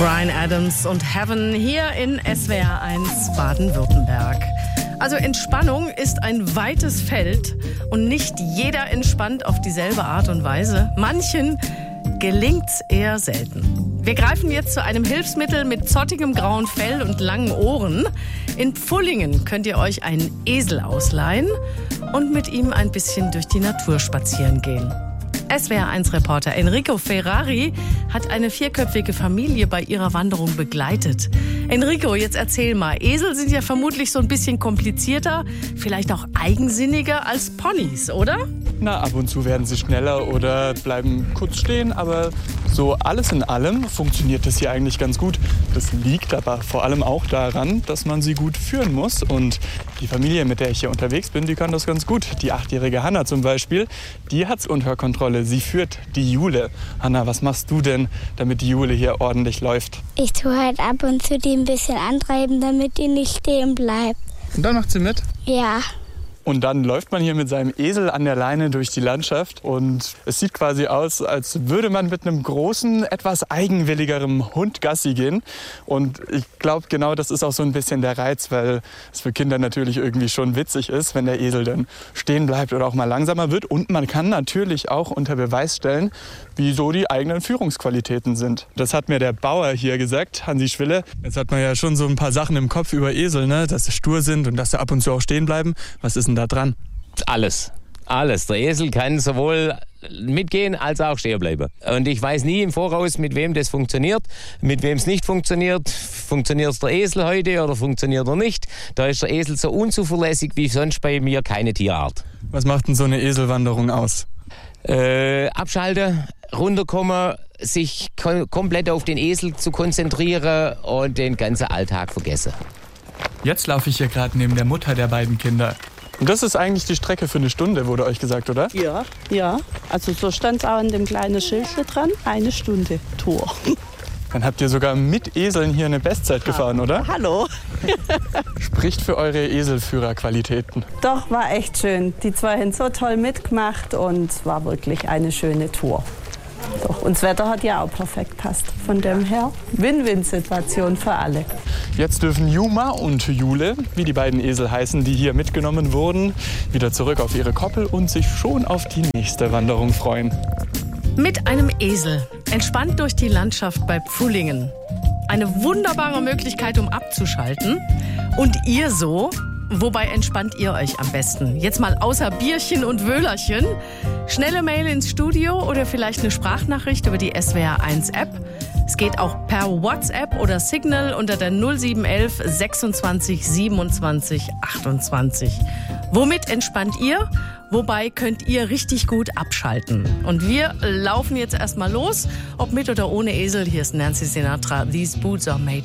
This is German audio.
Bryan Adams und Heaven hier in SWR 1 Baden-Württemberg. Also Entspannung ist ein weites Feld und nicht jeder entspannt auf dieselbe Art und Weise. Manchen gelingt's eher selten. Wir greifen jetzt zu einem Hilfsmittel mit zottigem grauen Fell und langen Ohren. In Pfullingen könnt ihr euch einen Esel ausleihen und mit ihm ein bisschen durch die Natur spazieren gehen. SWR1-Reporter Enrico Ferrari hat eine 4-köpfige Familie bei ihrer Wanderung begleitet. Enrico, jetzt erzähl mal, Esel sind ja vermutlich so ein bisschen komplizierter, vielleicht auch eigensinniger als Ponys, oder? Na, ab und zu werden sie schneller oder bleiben kurz stehen, aber so alles in allem funktioniert das hier eigentlich ganz gut. Das liegt aber vor allem auch daran, dass man sie gut führen muss. Und die Familie, mit der ich hier unterwegs bin, die kann das ganz gut. Die 8-jährige Hanna zum Beispiel, die hat's unter Kontrolle. Sie führt die Jule. Hanna, was machst du denn, damit die Jule hier ordentlich läuft? Ich tue halt ab und zu die ein bisschen antreiben, damit die nicht stehen bleibt. Und dann macht sie mit? Ja. Und dann läuft man hier mit seinem Esel an der Leine durch die Landschaft und es sieht quasi aus, als würde man mit einem großen, etwas eigenwilligerem Hund Gassi gehen. Und ich glaube, genau das ist auch so ein bisschen der Reiz, weil es für Kinder natürlich irgendwie schon witzig ist, wenn der Esel dann stehen bleibt oder auch mal langsamer wird. Und man kann natürlich auch unter Beweis stellen, wie so die eigenen Führungsqualitäten sind. Das hat mir der Bauer hier gesagt, Hansi Schwille. Jetzt hat man ja schon so ein paar Sachen im Kopf über Esel, ne? Dass sie stur sind und dass sie ab und zu auch stehen bleiben. Was ist denn da dran? Alles. Der Esel kann sowohl mitgehen als auch stehen bleiben. Und ich weiß nie im Voraus, mit wem das funktioniert, mit wem es nicht funktioniert. Funktioniert der Esel heute oder funktioniert er nicht? Da ist der Esel so unzuverlässig wie sonst bei mir keine Tierart. Was macht denn so eine Eselwanderung aus? Abschalten, runterkommen, sich komplett auf den Esel zu konzentrieren und den ganzen Alltag vergessen. Jetzt laufe ich hier gerade neben der Mutter der beiden Kinder. Und das ist eigentlich die Strecke für eine Stunde, wurde euch gesagt, oder? Ja. Also so stand es auch an dem kleinen Schild dran, 1 Stunde Tour. Dann habt ihr sogar mit Eseln hier eine Bestzeit gefahren, oder? Hallo. Spricht für eure Eselführerqualitäten. Doch, war echt schön. Die zwei haben so toll mitgemacht und war wirklich eine schöne Tour. Doch, und das Wetter hat ja auch perfekt passt. Von dem her, Win-Win-Situation für alle. Jetzt dürfen Juma und Jule, wie die beiden Esel heißen, die hier mitgenommen wurden, wieder zurück auf ihre Koppel und sich schon auf die nächste Wanderung freuen. Mit einem Esel, entspannt durch die Landschaft bei Pfullingen. Eine wunderbare Möglichkeit, um abzuschalten. Und ihr so? Wobei entspannt ihr euch am besten? Jetzt mal außer Bierchen und Wöhlerchen. Schnelle Mail ins Studio oder vielleicht eine Sprachnachricht über die SWR1-App. Es geht auch per WhatsApp oder Signal unter der 0711 26 27 28. Womit entspannt ihr? Wobei könnt ihr richtig gut abschalten. Und wir laufen jetzt erstmal los. Ob mit oder ohne Esel, hier ist Nancy Sinatra. These boots are made